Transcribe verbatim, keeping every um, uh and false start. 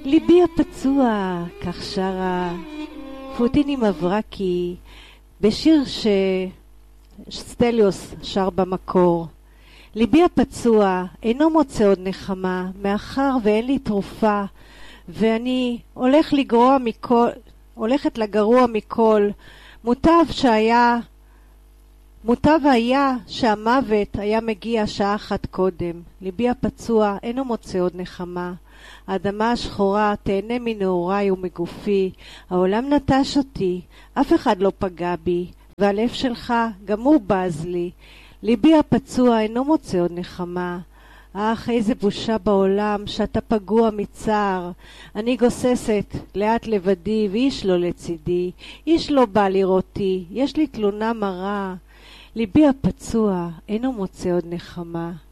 ליבי הפצוע, כך שרה פוטיני מברקי בשיר שסטליוס שר במקור. ליבי הפצוע אינו מוצא עוד נחמה, מאחר ואין לי תרופה, ואני הולך לגרוע מכל, הולכת לגרוע מכל. מוטב שהיה, מוטב היה שהמוות היה מגיע שעה אחת קודם. ליבי הפצוע אינו מוצא עוד נחמה. האדמה השחורה תהנה מנעוריי ומגופי, העולם נטש אותי, אף אחד לא פגע בי, והלב שלך גם הוא בז לי. ליבי הפצוע אינו מוצא עוד נחמה. אך איזה בושה בעולם שאתה פגוע מצער. אני גוססת לאט לבדי ואיש לא לצידי, איש לא בא לראותי, יש לי תלונה מרה. ליבי הפצוע אינו מוצא עוד נחמה.